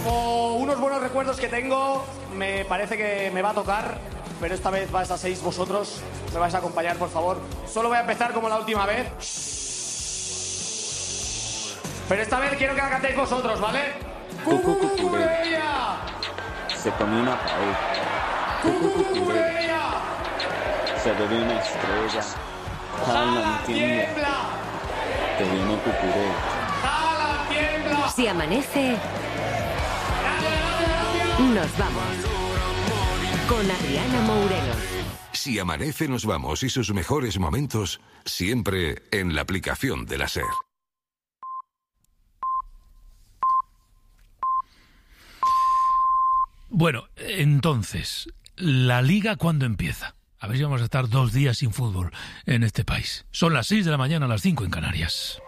Como unos buenos recuerdos que tengo, me parece que me va a tocar, pero esta vez vais a seis vosotros. Me vais a acompañar, por favor. Solo voy a empezar como la última vez. Pero esta vez quiero que la cantéis vosotros, ¿vale? ¡Cucurella! Se comió una paella. ¡Cucurella! Se bebió una estrella. ¡Jala, tiembla! Te viene cucurella. ¡Jala, tiembla! Si amanece, nos vamos. Con Adriana Mourelo. Si amanece, nos vamos, y sus mejores momentos siempre en la aplicación de la SER. Bueno, entonces, ¿la Liga cuándo empieza? A ver si vamos a estar 2 días sin fútbol en este país. Son las 6 de la mañana, las 5 en Canarias.